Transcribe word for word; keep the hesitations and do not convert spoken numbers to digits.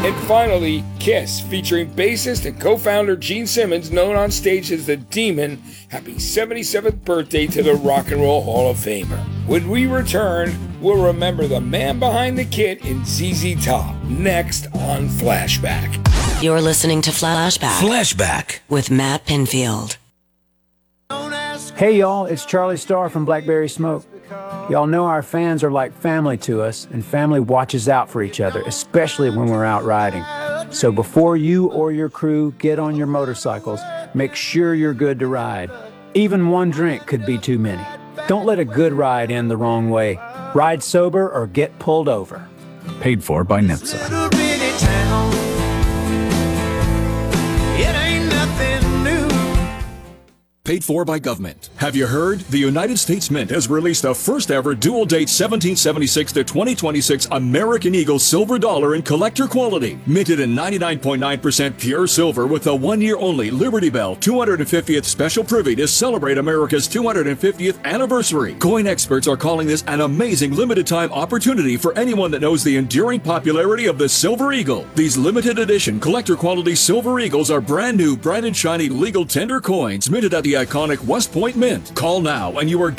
And finally, Kiss, featuring bassist and co-founder Gene Simmons, known on stage as the Demon. Happy seventy-seventh birthday to the Rock and Roll Hall of Famer. When we return, we'll remember the man behind the kit in Z Z Top, next on Flashback. You're listening to Flashback. Flashback with Matt Pinfield. Hey y'all, it's Charlie Starr from Blackberry Smoke. Y'all know our fans are like family to us, and family watches out for each other, especially when we're out riding. So before you or your crew get on your motorcycles, make sure you're good to ride. Even one drink could be too many. Don't let a good ride end the wrong way. Ride sober or get pulled over. Paid for by N H T S A. Paid for by government. Have you heard? The United States Mint has released the first ever dual date seventeen seventy-six to twenty twenty-six American Eagle silver dollar in collector quality. Minted in ninety-nine point nine percent pure silver with a one year only Liberty Bell two hundred fiftieth special privy to celebrate America's two hundred fiftieth anniversary. Coin experts are calling this an amazing limited time opportunity for anyone that knows the enduring popularity of the Silver Eagle. These limited edition collector quality Silver Eagles are brand new, bright and shiny legal tender coins minted at the iconic West Point Mint. Call now and you are